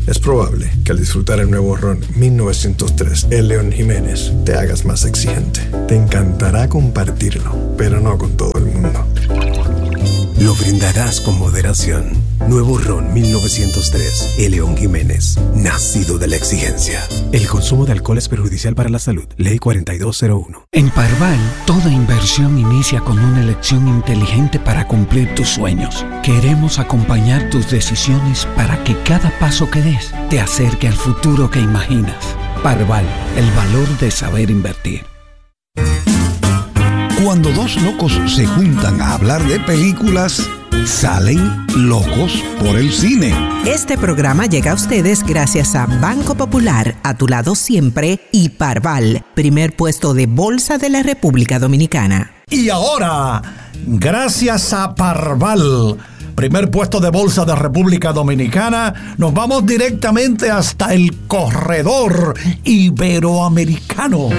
Es probable que al disfrutar el nuevo ron 1903, el León Jiménez, te hagas más exigente. Te encantará compartirlo, pero no con todo el mundo. Lo brindarás con moderación. Nuevo ron 1903, el León Jiménez, nacido de la exigencia. El consumo de alcohol es perjudicial para la salud. Ley 4201. En Parval, toda inversión inicia con una elección inteligente para cumplir tus sueños. Queremos acompañar tus decisiones para que cada paso que des te acerque al futuro que imaginas. Parval, el valor de saber invertir. Cuando dos locos se juntan a hablar de películas, salen locos por el cine. Este programa llega a ustedes gracias a Banco Popular, a tu lado siempre, y Parval, primer puesto de bolsa de la República Dominicana. Y ahora, gracias a Parval, primer puesto de bolsa de República Dominicana, nos vamos directamente hasta el corredor iberoamericano.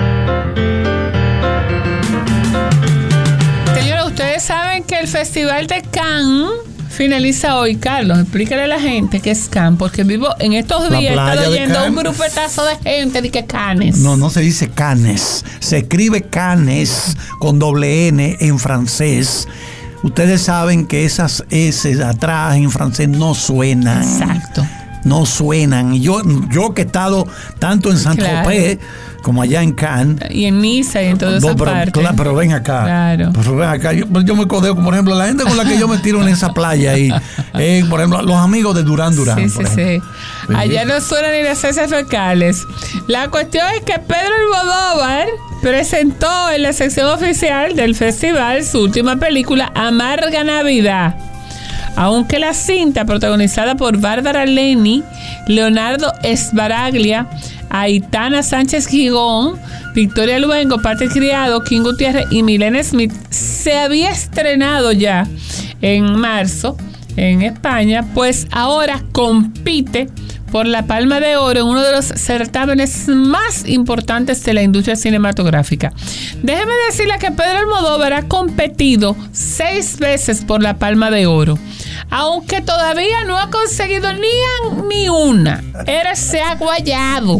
Ustedes saben que el Festival de Cannes finaliza hoy. Carlos, explícale a la gente qué es Cannes, porque vivo en estos días, he estado oyendo un grupetazo de gente de que Cannes. No se dice Cannes, se escribe Cannes con doble N en francés. Ustedes saben que esas S atrás en francés no suenan. Exacto. No suenan. Y yo que he estado tanto en Saint-Tropez como allá en Cannes. Y en Niza y en toda esa parte. Pero ven acá. Claro. Pero ven acá. Yo me codeo, por ejemplo, la gente con la que yo me tiro en esa playa ahí. Por ejemplo, los amigos de Durán. Sí. Allá no suenan ni las heces fecales. La cuestión es que Pedro Almodóvar presentó en la sección oficial del festival su última película, Amarga Navidad. Aunque la cinta, protagonizada por Bárbara Leni, Leonardo Sbaraglia, Aitana Sánchez Gigón, Victoria Luengo, Pati Criado, King Gutiérrez y Milena Smith, se había estrenado ya en marzo en España, pues ahora compite por la Palma de Oro en uno de los certámenes más importantes de la industria cinematográfica. Déjeme decirle que Pedro Almodóvar ha competido 6 veces por la Palma de Oro, aunque todavía no ha conseguido ni una. Érase aguayado.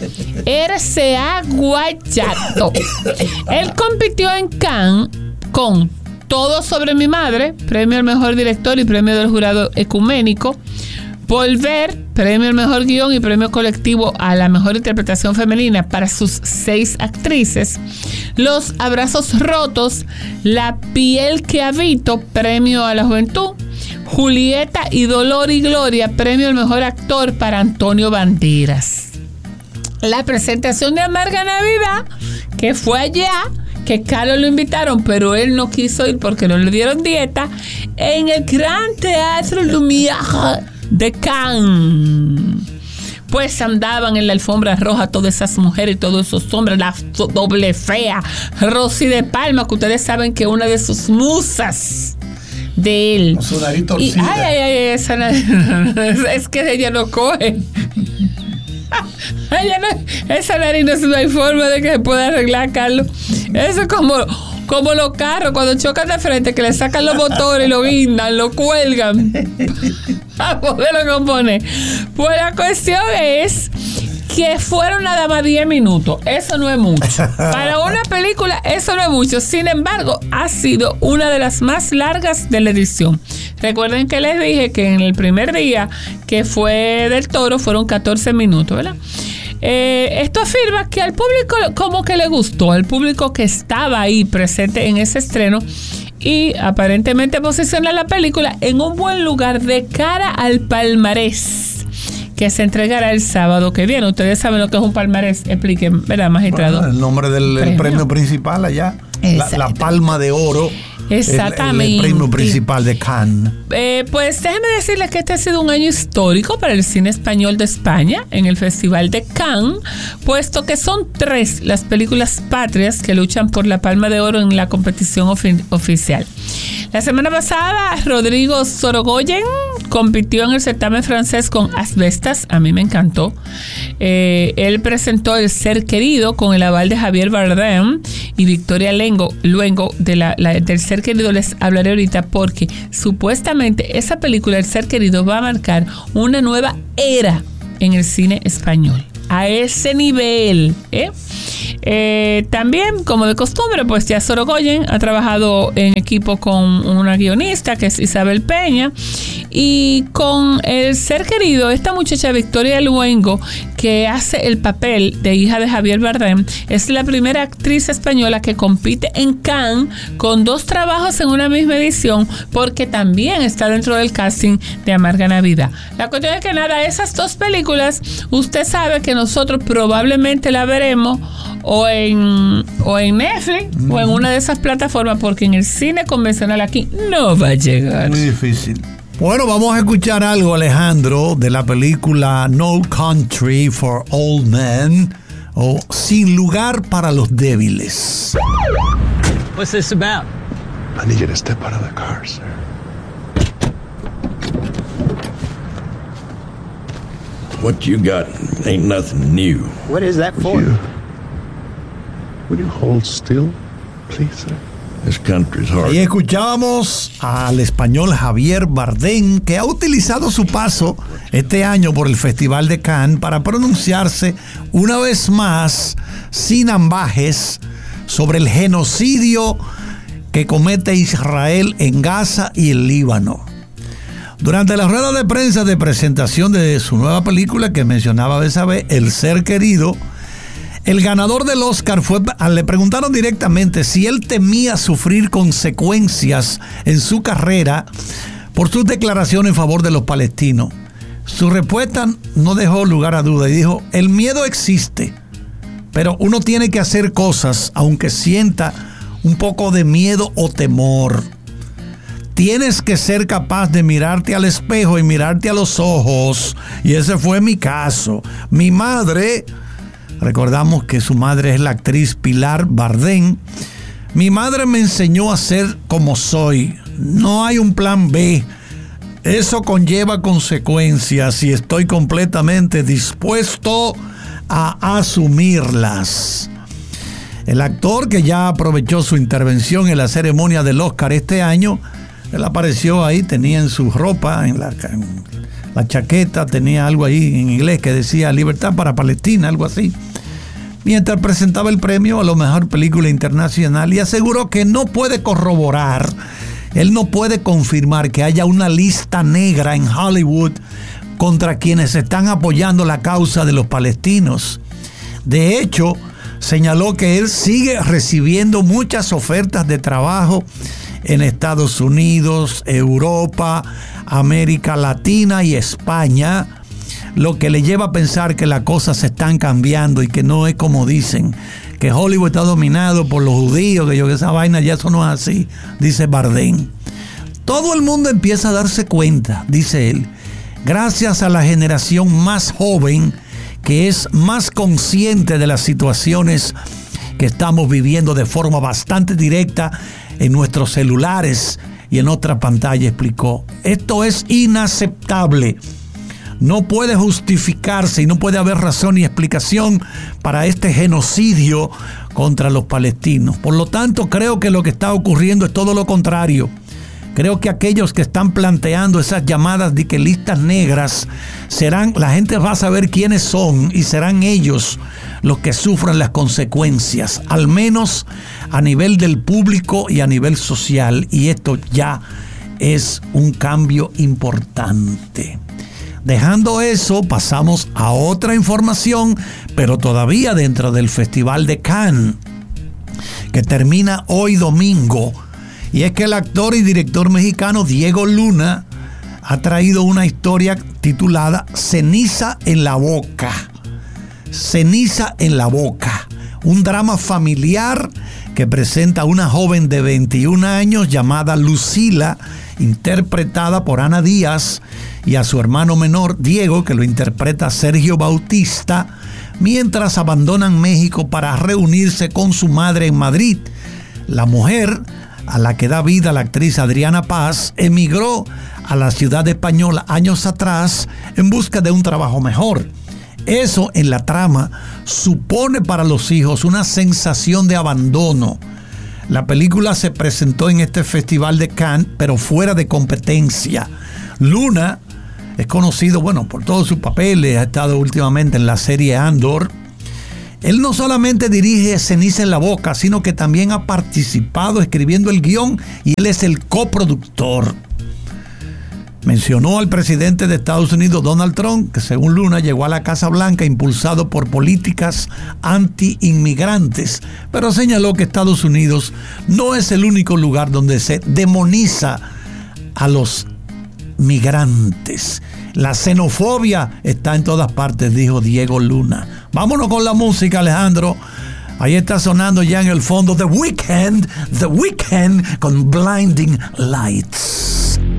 Él compitió en Cannes con Todo sobre mi madre, premio al mejor director y premio del jurado ecuménico. Volver, premio al mejor guión y premio colectivo a la mejor interpretación femenina para sus 6 actrices. Los abrazos rotos, La piel que habito, premio a la juventud. Julieta y Dolor y Gloria, premio al mejor actor para Antonio Banderas. La presentación de Amarga Navidad, que fue allá, que Carlos lo invitaron, pero él no quiso ir porque no le dieron dieta, en el Gran Teatro Lumière de Cannes. Pues andaban en la alfombra roja todas esas mujeres y todos esos hombres, la doble fea, Rosy de Palma, que ustedes saben que es una de sus musas de él. Con su nariz Y, esa nariz, es que ella no coge. Esa nariz no hay forma de que se pueda arreglar, Carlos. Eso es como los carros cuando chocan de frente, que le sacan los motores y lo guindan, lo cuelgan a poderlo componer. Pues la cuestión es que fueron nada más 10 minutos. Eso no es mucho. Para una película, eso no es mucho. Sin embargo, ha sido una de las más largas de la edición. Recuerden que les dije que en el primer día que fue del Toro fueron 14 minutos, ¿verdad? Esto afirma que al público como que le gustó, al público que estaba ahí presente en ese estreno, y aparentemente posiciona la película en un buen lugar de cara al palmarés que se entregará el sábado que viene. Ustedes saben lo que es un palmarés, expliquen, ¿verdad, magistrado? Bueno, el nombre del premio principal allá, la Palma de Oro. Exactamente. El premio principal de Cannes. Pues déjeme decirles que este ha sido un año histórico para el cine español de España en el Festival de Cannes, puesto que son 3 las películas patrias que luchan por la Palma de Oro en la competición oficial. La semana pasada, Rodrigo Sorogoyen compitió en el certamen francés con Asbestas. A mí me encantó. Él presentó El ser querido con el aval de Javier Bardem y Victoria Luengo del Ser Ser Querido les hablaré ahorita, porque supuestamente esa película, El Ser Querido, va a marcar una nueva era en el cine español. A ese nivel, también, como de costumbre, pues ya Sorogoyen ha trabajado en equipo con una guionista que es Isabel Peña, y con El Ser Querido, esta muchacha Victoria Luengo, que hace el papel de hija de Javier Bardem, es la primera actriz española que compite en Cannes con 2 trabajos en una misma edición, porque también está dentro del casting de Amarga Navidad. La cuestión es que nada, esas 2 películas, usted sabe que nosotros probablemente la veremos o en Netflix o en una de esas plataformas, porque en el cine convencional aquí no va a llegar. Muy difícil. Bueno, vamos a escuchar algo, Alejandro, de la película No Country for Old Men, o Sin Lugar para los Débiles. What's this about? I need you to step out of the car, sir. What you got ain't nothing new. What is that for? Would you hold still, please, sir? This country's hard. Ahí escuchábamos al español Javier Bardem, que ha utilizado su paso este año por el Festival de Cannes para pronunciarse una vez más, sin ambajes, sobre el genocidio que comete Israel en Gaza y el Líbano. Durante la rueda de prensa de presentación de su nueva película que mencionaba Betsabé, El Ser Querido, el ganador del Oscar le preguntaron directamente si él temía sufrir consecuencias en su carrera por sus declaraciones en favor de los palestinos. Su respuesta no dejó lugar a duda y dijo: el miedo existe, pero uno tiene que hacer cosas aunque sienta un poco de miedo o temor. Tienes que ser capaz de mirarte al espejo y mirarte a los ojos, y ese fue mi caso. Mi madre, recordamos que su madre es la actriz Pilar Bardem, mi madre me enseñó a ser como soy. No hay un plan B. Eso conlleva consecuencias y estoy completamente dispuesto a asumirlas. El actor, que ya aprovechó su intervención en la ceremonia del Oscar este año, él apareció ahí, tenía en su ropa, en la chaqueta, tenía algo ahí en inglés que decía Libertad para Palestina, algo así, mientras presentaba el premio a la mejor película internacional, y aseguró que no puede corroborar, él no puede confirmar que haya una lista negra en Hollywood contra quienes están apoyando la causa de los palestinos. De hecho, señaló que él sigue recibiendo muchas ofertas de trabajo en Estados Unidos, Europa, América Latina y España, lo que le lleva a pensar que las cosas se están cambiando y que no es como dicen, que Hollywood está dominado por los judíos, que esa vaina ya eso no es así, dice Bardem. Todo el mundo empieza a darse cuenta, dice él, gracias a la generación más joven que es más consciente de las situaciones que estamos viviendo de forma bastante directa en nuestros celulares y en otra pantalla, explicó. Esto es inaceptable. No puede justificarse y no puede haber razón ni explicación para este genocidio contra los palestinos. Por lo tanto, creo que lo que está ocurriendo es todo lo contrario. Creo que aquellos que están planteando esas llamadas de que listas negras la gente va a saber quiénes son y serán ellos los que sufran las consecuencias, al menos a nivel del público y a nivel social. Y esto ya es un cambio importante. Dejando eso, pasamos a otra información, pero todavía dentro del Festival de Cannes, que termina hoy domingo. Y es que el actor y director mexicano Diego Luna ha traído una historia titulada Ceniza en la Boca. Ceniza en la Boca. Un drama familiar que presenta a una joven de 21 años llamada Lucila, interpretada por Ana Díaz, y a su hermano menor Diego, que lo interpreta Sergio Bautista, mientras abandonan México para reunirse con su madre en Madrid. La mujer, a la que da vida la actriz Adriana Paz, emigró a la ciudad española años atrás en busca de un trabajo mejor. Eso en la trama supone para los hijos una sensación de abandono. La película se presentó en este festival de Cannes, pero fuera de competencia. Luna es conocido, por todos sus papeles, ha estado últimamente en la serie Andor. Él no solamente dirige Ceniza en la Boca, sino que también ha participado escribiendo el guión y él es el coproductor. Mencionó al presidente de Estados Unidos, Donald Trump, que según Luna llegó a la Casa Blanca impulsado por políticas anti-inmigrantes, pero señaló que Estados Unidos no es el único lugar donde se demoniza a los migrantes. La xenofobia está en todas partes, dijo Diego Luna. Vámonos con la música, Alejandro. Ahí está sonando ya en el fondo The Weeknd con Blinding Lights.